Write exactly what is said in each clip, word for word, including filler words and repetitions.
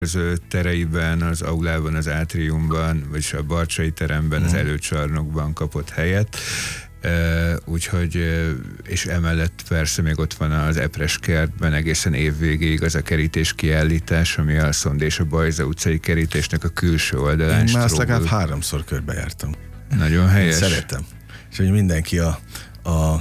az tereiben, az aulában, az átriumban, vagyis a Barcsay teremben, az előcsarnokban kapott helyet. Uh, úgyhogy, uh, és emellett persze még ott van az Epres kertben egészen évvégéig az a kerítés kiállítás, ami a Szond és a Bajza utcai kerítésnek a külső oldalán. Én már azt legalább háromszor körbejártam. Nagyon helyes. Én szeretem. És hogy mindenki a, a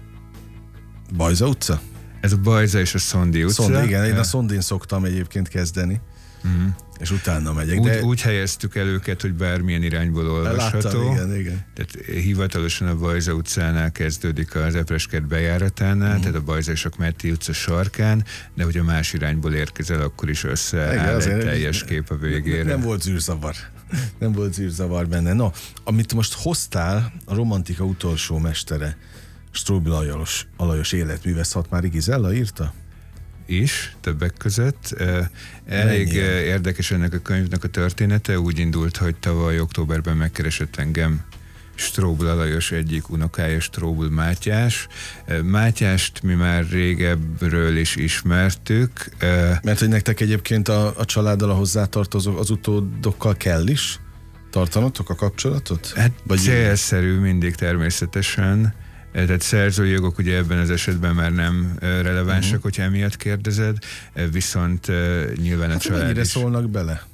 Bajza utca? Ez a Bajza és a Szondi utca. Szondi, igen, én a Szondin szoktam egyébként kezdeni. Mm. És utána megyek. Úgy, de... úgy helyeztük el őket, hogy bármilyen irányból olvasható. Láttam, igen, igen. Tehát hivatalosan a Bajza utcánál kezdődik az Epreskert bejáratánál, mm. tehát a Bajza és a Kmetti utca sarkán, de hogy a más irányból érkezel, akkor is összeáll egy teljes kép a végére. Nem volt zűrzavar. Nem volt zűrzavar benne. No, amit most hoztál, a romantika utolsó mestere, Strobl Alajos, Alajos életműve, Szatmári Gizella írta? Is, többek között. Elég Mennyi? Érdekes ennek a könyvnek a története. Úgy indult, hogy tavaly októberben megkeresett engem Strobl Alajos egyik unokája, Strobl Mátyás. Mátyást mi már régebbről is ismertük. Mert hogy nektek egyébként a, a családdal, a hozzátartozók, az utódokkal kell is tartanotok a kapcsolatot? Hát Vagy célszerű mindig természetesen. Tehát szerzői jogok ugye ebben az esetben már nem relevánsak, uh-huh. hogyha emiatt kérdezed, viszont nyilván hát a család mennyire is... szólnak bele?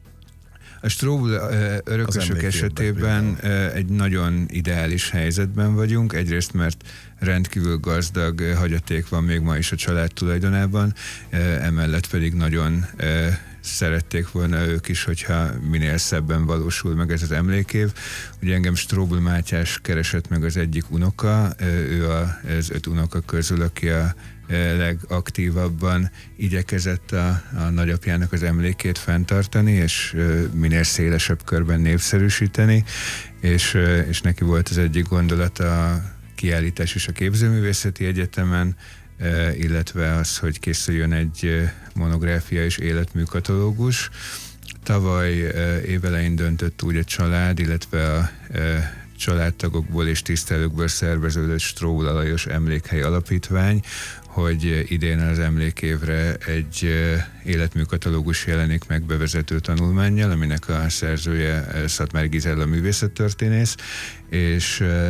A Strobl örökösök esetében például. Egy nagyon ideális helyzetben vagyunk, egyrészt mert rendkívül gazdag hagyaték van még ma is a család tulajdonában, emellett pedig nagyon szerették volna ők is, hogyha minél szebben valósul meg ez az emlékév. Ugye engem Strobl Mátyás keresett meg az egyik unoka, ő az öt unoka közül, aki a legaktívabban igyekezett a, a nagyapjának az emlékét fenntartani, és minél szélesebb körben népszerűsíteni, és, és neki volt az egyik gondolata a kiállítás és a Képzőművészeti Egyetemen, illetve az, hogy készüljön egy monográfia és életműkatalógus. Tavaly évelején döntött úgy a család, illetve a családtagokból és tisztelőkből szerveződött Strobl Alajos Emlékhely Alapítvány, hogy idén az emlékévre egy életműkatalógus jelenik meg bevezető tanulmánnyal, aminek a szerzője Szatmári Gizella művészettörténész, és